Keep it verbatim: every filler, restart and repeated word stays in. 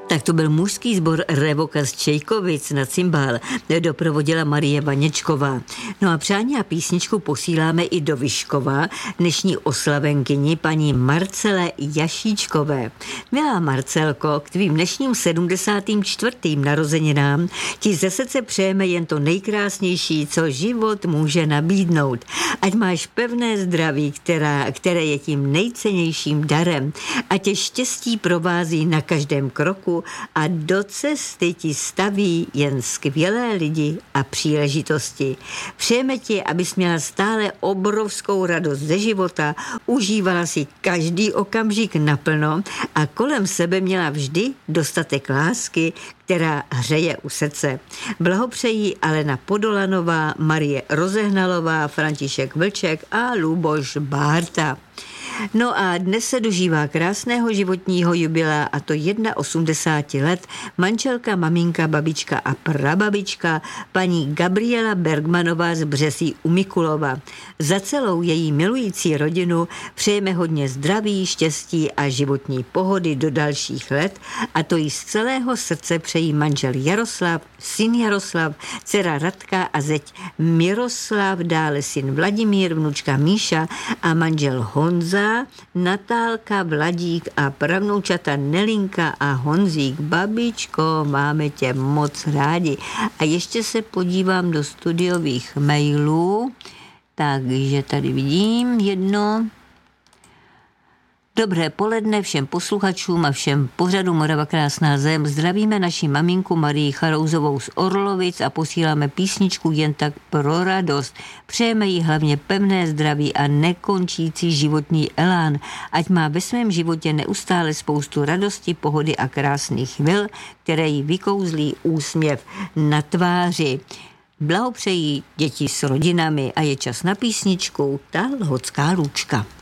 Tak to byl mužský sbor Revoka z Čejkovic na cymbál. Doprovodila Marie Vaněčková. No a přání a písničku posíláme i do Vyškova, dnešní oslavenkyni paní Marcele Jašíčkové. Milá Marcelko, k tvým dnešním sedmdesátým čtvrtým narozeninám ti ze srdce přejeme jen to nejkrásnější, co život může nabídnout. Ať máš pevné zdraví, která, které je tím nejcennějším darem. A tě štěstí provází na každém kroku a do cesty ti staví jen skvělé lidi a příležitosti. Přejeme ti, abys měla stále obrovskou radost ze života, užívala si každý okamžik naplno a kolem sebe měla vždy dostatek lásky, která hřeje u srdce. Blahopřejí Alena Podolanová, Marie Rozehnalová, František Vlček a Luboš Bárta. No a dnes se dožívá krásného životního jubilea, a to osmdesát jedna let, manželka, maminka, babička a prababička paní Gabriela Bergmanová z Břesí u Mikulova. Za celou její milující rodinu přejeme hodně zdraví, štěstí a životní pohody do dalších let, a to jí z celého srdce přejí manžel Jaroslav, syn Jaroslav, dcera Radka a zeť Miroslav, dále syn Vladimír, vnučka Míša a manžel Honza, Natálka, Vladík a pravnoučata Nelinka a Honzík. Babičko, máme tě moc rádi. A ještě se podívám do studiových mailů, takže tady vidím jedno. Dobré poledne všem posluchačům a všem pořadu Morava krásná zem. Zdravíme naši maminku Marii Charouzovou z Orlovic a posíláme písničku Jen tak pro radost. Přejeme jí hlavně pevné zdraví a nekončící životní elán. Ať má ve svém životě neustále spoustu radosti, pohody a krásných chvil, které jí vykouzlí úsměv na tváři. Blahopřejí děti s rodinami a je čas na písničku Ta lhotská lůčka.